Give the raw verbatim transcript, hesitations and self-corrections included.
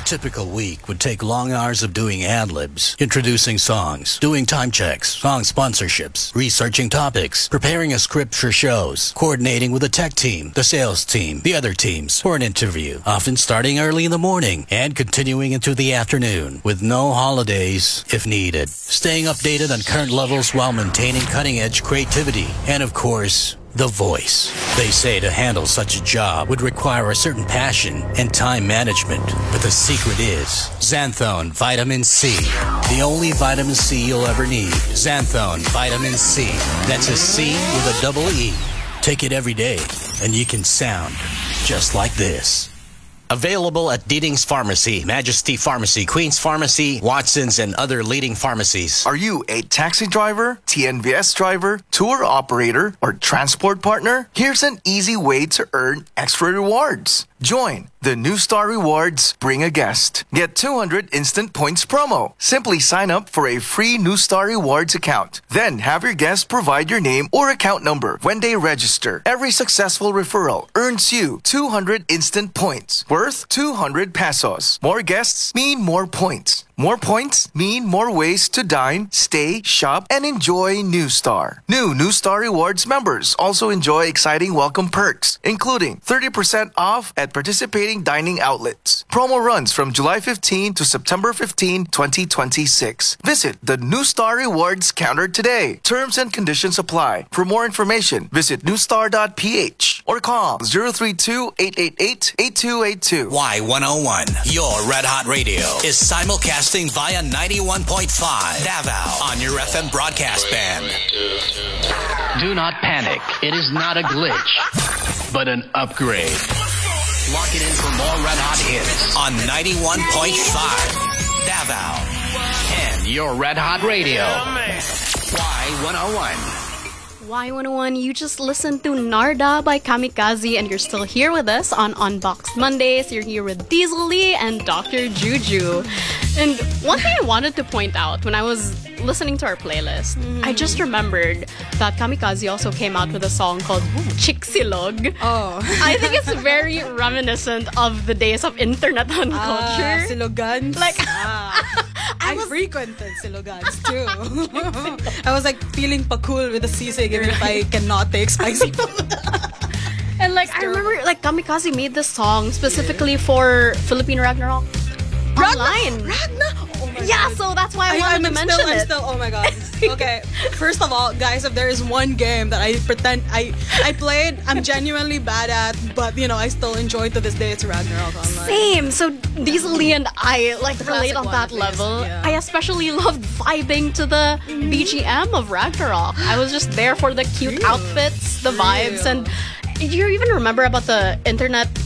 typical week would take long hours of doing ad-libs, introducing songs, doing time checks, song sponsorships, researching topics, preparing a script for shows, coordinating with the tech team, the sales team, the other teams for an interview, often starting early in the morning and continuing into the afternoon with no holidays if needed. Staying updated on current levels while maintaining cutting-edge creativity and, of course, the voice. They say to handle such a job would require a certain passion and time management. But the secret is Xanthone Vitamin C. The only vitamin C you'll ever need. Xanthone Vitamin C. That's a C with a double E. Take it every day and you can sound just like this. Available at Deeding's Pharmacy, Majesty Pharmacy, Queen's Pharmacy, Watson's, and other leading pharmacies. Are you a taxi driver, T N V S driver, tour operator, or transport partner? Here's an easy way to earn extra rewards. Join the New Star Rewards Bring a Guest. Get two hundred instant points promo. Simply sign up for a free New Star Rewards account. Then have your guest provide your name or account number when they register. Every successful referral earns you two hundred instant points worth two hundred pesos. More guests mean more points. More points mean more ways to dine, stay, shop, and enjoy New Star. New New Star Rewards members also enjoy exciting welcome perks, including thirty percent off at participating dining outlets. Promo runs from July fifteenth to September fifteenth, twenty twenty-six. Visit the New Star Rewards counter today. Terms and conditions apply. For more information, visit newstar dot p h or call zero three two, eight eight eight, eight two eight two. Y one oh one, your Red Hot Radio, is simulcasting via ninety-one point five Davao on your F M broadcast band. Do not panic. It is not a glitch, but an upgrade. Lock it in for more Red Hot hits on ninety-one point five Davao And your Red Hot Radio. Y one oh one. Y one oh one, you just listened to Narda by Kamikaze, and you're still here with us on Unboxed Mondays. You're here with Diesel Lee and Doctor Juju. And one thing I wanted to point out when I was listening to our playlist, mm-hmm. I just remembered that Kamikaze also came out with a song called Chiksilog. Oh. I think it's very reminiscent of the days of internet and Ah, culture. Silogans. Like, ah. I, I was- frequented Silogans too. I was like feeling pa cool with the sisig even if I cannot take spicy food. And like, I remember like Kamikaze made this song specifically for Filipino Ragnarok. Online. Ragna? Oh my Yeah, God. so that's why I, I, wanted I'm to still, mention I'm it. still, oh my god. Okay, first of all, guys, if there is one game that I pretend I I played, I'm genuinely bad at, but you know, I still enjoy to this day, it's Ragnarok Online. Same. So Diesel Lee and I like The relate classic on one, that at least, level. yeah. I especially loved vibing to the B G M of Ragnarok. I was just there for the cute Real. outfits, the vibes, Real. and do you even remember about the internet